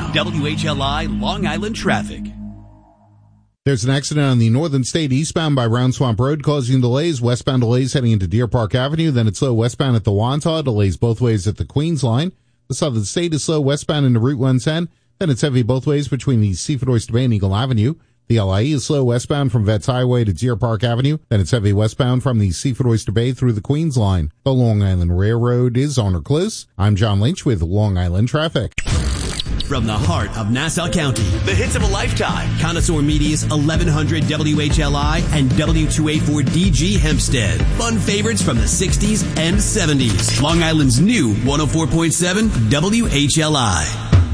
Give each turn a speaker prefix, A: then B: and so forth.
A: WHLI Long Island traffic.
B: There's an accident on the Northern State eastbound by Round Swamp Road causing delays. Westbound delays heading into Deer Park Avenue. Then it's slow westbound at the Wantagh. Delays both ways at the Queens line. The Southern State is slow westbound into Route 110. Then it's heavy both ways between the Seaford Oyster Bay and Eagle Avenue. The LIE is slow westbound from Vets Highway to Deer Park Avenue. Then it's heavy westbound from the Seaford Oyster Bay through the Queens line. The Long Island Railroad is on or close. I'm John Lynch with Long Island Traffic.
A: From the heart of Nassau County, the hits of a lifetime. Connoisseur Media's 1100 WHLI and W2A4DG Hempstead. Fun favorites from the 60s and 70s. Long Island's new 104.7 WHLI.